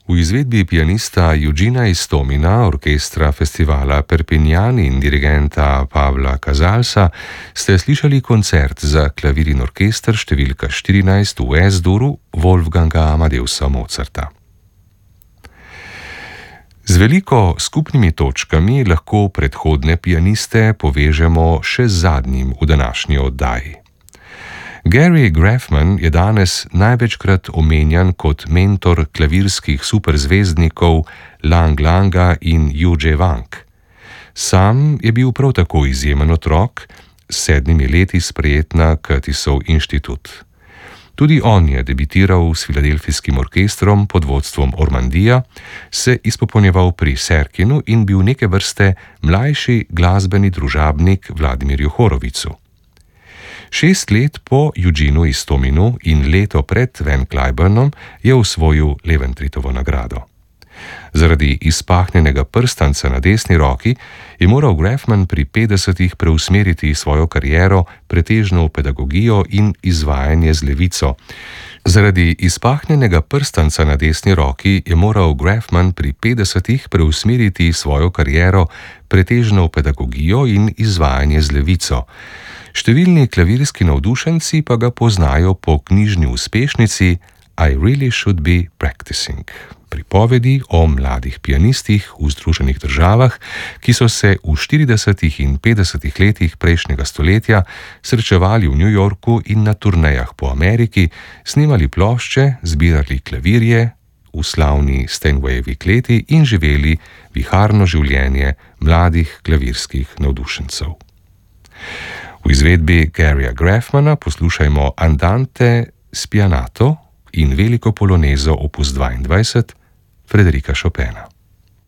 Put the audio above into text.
V izvedbi pianista Eugena Istomina, orkestra festivala Perpignan in dirigenta Pavla Casalsa ste slišali koncert za klavir in orkester številka 14 v S-duru Wolfganga Amadeusa Mozarta. Z veliko skupnimi točkami lahko predhodne pianiste povežemo še z zadnjim v današnji oddaji. Gary Graffman je danes največkrat omenjan kot mentor klavirskih superzvezdnikov Lang Langa in Yuje Wang. Sam je bil prav tako izjemen otrok, s 7 leti sprejet na Curtisov inštitut. Tudi on je debitiral s filadelfijskim orkestrom pod vodstvom Ormandija, se izpopolnjeval pri Serkinu in bil neke vrste mlajši glasbeni družabnik Vladimirju Horovicu. 6 let po Eugenu Istominu in leto pred Van Cliburnom je osvojil Leventritovo nagrado. Zaradi izpahnjenega prstanca na desni roki je moral Graffman pri 50 preusmeriti svojo kariero pretežno v pedagogijo in izvajanje z levico. Zaradi izpahnjenega prstanca na desni roki je moral Graffman pri 50 preusmeriti svojo kariero pretežno v pedagogijo in izvajanje z levico. Številni klavirski navdušenci pa ga poznajo po knjižni uspešnici I Really Should Be Practicing, pripovedi o mladih pianistih v Združenih državah, ki so se v 40. in 50. letih prejšnjega stoletja srečevali v New Yorku in na turnejah po Ameriki, snemali plošče, zbirali klavirje v slavni Steinwayevi kleti in živeli viharno življenje mladih klavirskih navdušencev. V izvedbi Garyja Graffmana poslušajmo Andante Spianato in veliko polonezo opus 22 Frederika Chopina.